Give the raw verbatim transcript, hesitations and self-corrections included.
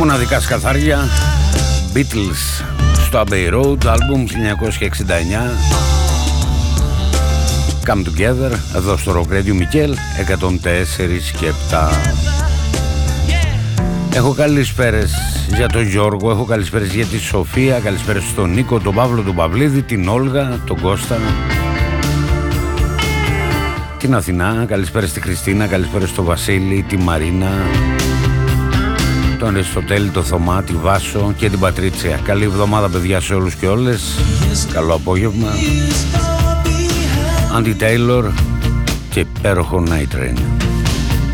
Μοναδικά σκαθάρια, Beatles στο Abbey Road, άλμπουμ χίλια εννιακόσια εξήντα εννιά. Come Together, εδώ στο Rock Radio Μικέλ, εκατόν τέσσερα και επτά. Έχω καλησπέρες για τον Γιώργο, έχω καλησπέρες για τη Σοφία, καλησπέρες στον Νίκο, τον Παύλο, τον Παυλίδη, την Όλγα, τον Κώστα, την Αθηνά, καλησπέρες στη Χριστίνα, καλησπέρες στο Βασίλη, τη Μαρίνα, τον Αριστοτέλη, τον Θωμά, τη Βάσο και την Πατρίτσια. Καλή εβδομάδα παιδιά σε όλους και όλες, καλό απόγευμα. Άντι Τέιλορ και υπέροχο Night Train.